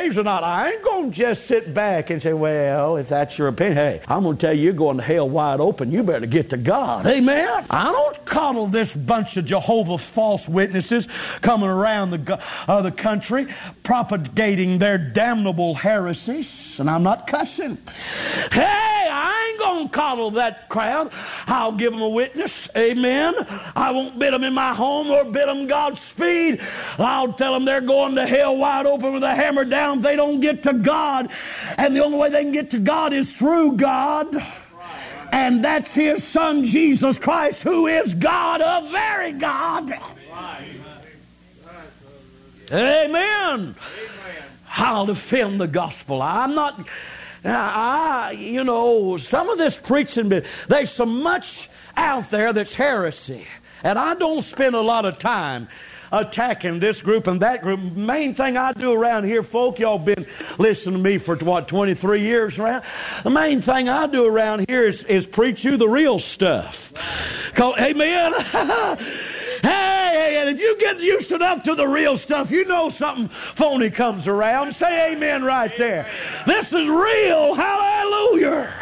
saves or not, I ain't going to just sit back and say, well, if that's your opinion, hey, I'm going to tell you, you're going to hell wide open. You better get to God. Amen? I don't coddle this bunch of Jehovah's false witnesses coming around the country propagating their damnable heresies. And I'm not cussing. Hey, I ain't going to coddle that crowd. I'll give them a witness. Amen? I won't bid them in my home or bid them Godspeed. I'll tell them they're going to hell wide open with a hammer down if they don't get to God. And the only way they can get to God is through God. And that's His Son, Jesus Christ, who is God, a very God. Amen. I'll defend the gospel. I'm not... some of this preaching, there's so much out there that's heresy. And I don't spend a lot of time attacking this group and that group. Main thing I do around here, folk, y'all been listening to me for 23 years around. The main thing I do around here is preach you the real stuff. Amen. Hey, and if you get used enough to the real stuff, you know something phony comes around. Say amen right there. This is real. Hallelujah.